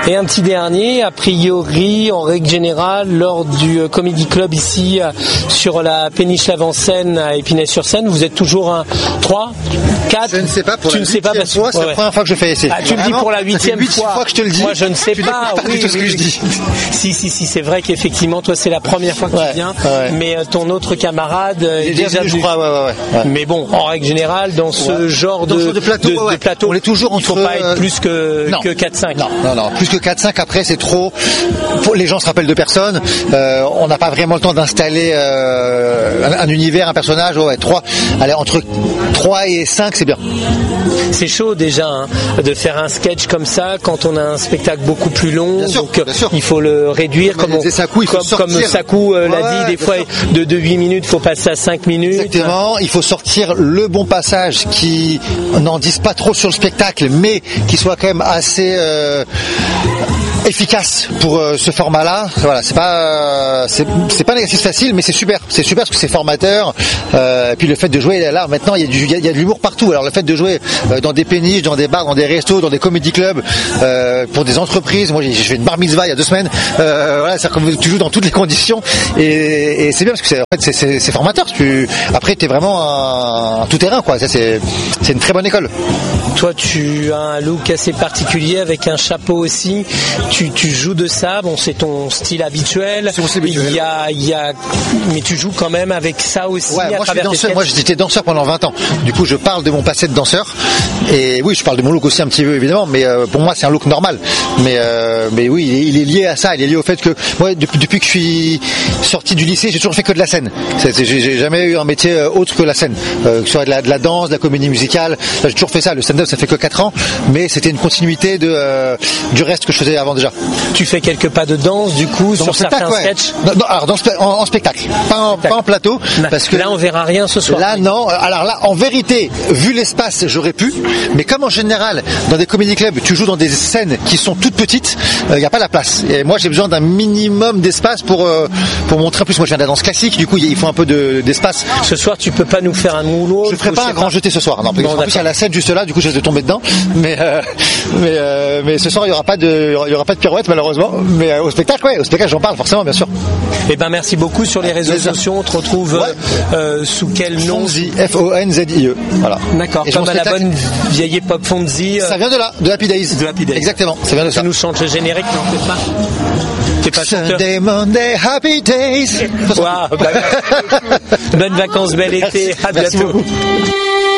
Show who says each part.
Speaker 1: Et un petit dernier, a priori, en règle générale, lors du Comedy Club ici, sur la péniche Lavensaine à Épinay-sur-Seine, vous êtes toujours un 3, 4?
Speaker 2: Je ne sais pas, pour
Speaker 1: tu
Speaker 2: la
Speaker 1: ne sais pas parce que
Speaker 2: c'est la première fois que je fais ici.
Speaker 1: Ah, tu me dis pour la 8e fois.
Speaker 2: Que je te le dis.
Speaker 1: Moi, je ne sais pas.
Speaker 2: Oui, tout ce que je dis.
Speaker 1: Si, c'est vrai qu'effectivement, toi, c'est la première fois que tu viens, mais ton autre camarade est déjà venu.
Speaker 2: Je crois, ouais.
Speaker 1: Mais bon, en règle générale, dans ce genre de plateau,
Speaker 2: on est toujours
Speaker 1: il ne faut pas être plus que 4-5.
Speaker 2: Non, plus que 4-5, après c'est trop. Les gens se rappellent de personne. On n'a pas vraiment le temps d'installer un univers, un personnage. 3. Allez, entre 3 et 5, c'est bien.
Speaker 1: C'est chaud déjà de faire un sketch comme ça quand on a un spectacle beaucoup plus long.
Speaker 2: Bien sûr.
Speaker 1: Il faut le réduire comme Sakou l'a dit, des fois de 8 minutes, il faut passer à 5 minutes.
Speaker 2: Exactement, il faut sortir le bon passage qui n'en dise pas trop sur le spectacle, mais qui soit quand même assez efficace pour ce format-là. Voilà, c'est pas un exercice facile, mais c'est super parce que c'est formateur. Et puis le fait de jouer là, maintenant il y a de l'humour partout. Alors le fait de jouer dans des péniches, dans des bars, dans des restos, dans des comédie clubs, pour des entreprises. Moi j'ai fait une bar mitzvah il y a 2 semaines. Voilà, c'est comme tu joues dans toutes les conditions et c'est bien parce que c'est formateur. Après t'es vraiment un tout terrain quoi. Ça c'est une très bonne école.
Speaker 1: Toi tu as un look assez particulier avec un chapeau aussi. Tu joues de ça, bon c'est ton style habituel.
Speaker 2: C'est mon style habituel.
Speaker 1: Mais tu joues quand même avec ça aussi.
Speaker 2: Ouais, moi je suis danseur. Moi j'étais danseur pendant 20 ans. Du coup je parle de mon passé de danseur. Et oui, je parle de mon look aussi un petit peu évidemment, mais pour moi c'est un look normal. Mais oui, il est lié à ça. Il est lié au fait que moi depuis que je suis sorti du lycée, j'ai toujours fait que de la scène. J'ai jamais eu un métier autre que la scène, que ce soit de la danse, de la comédie musicale. J'ai toujours fait ça. Le stand-up ça fait que 4 ans, mais c'était une continuité du reste que je faisais avant déjà.
Speaker 1: Tu fais quelques pas de danse du coup sur certains sketchs.
Speaker 2: Alors en spectacle, pas en plateau, parce que
Speaker 1: là on verra rien ce soir.
Speaker 2: Là non. Alors là, en vérité, vu l'espace, j'aurais pu, mais comme en général dans des comédie clubs, tu joues dans des scènes qui sont toutes petites, il n'y a pas la place. Et moi j'ai besoin d'un minimum d'espace pour montrer. En plus moi je viens de la danse classique, du coup il faut un peu d'espace.
Speaker 1: Ce soir tu peux pas nous faire un moulot.
Speaker 2: Je ferai pas un grand jeté ce soir. Non, en plus il y a la scène juste là, du coup je risque de tomber dedans. Mais ce soir il y aura pas de pirouette malheureusement, mais au spectacle j'en parle forcément bien sûr.
Speaker 1: Eh ben merci beaucoup. Sur les réseaux sociaux on te retrouve sous quel nom?
Speaker 2: Fonzie, F-O-N-Z-I-E. Voilà.
Speaker 1: D'accord, comme à la bonne vieille époque Fonzie.
Speaker 2: Ça vient de là, de Happy Days.
Speaker 1: De Happy Days.
Speaker 2: Exactement, ça vient de ça.
Speaker 1: Tu nous chantes le générique, non, peut-être pas? T'es pas chanteur?
Speaker 2: Sunday, Monday, Happy Days.
Speaker 1: Wow, bonnes vacances, bel été, à bientôt.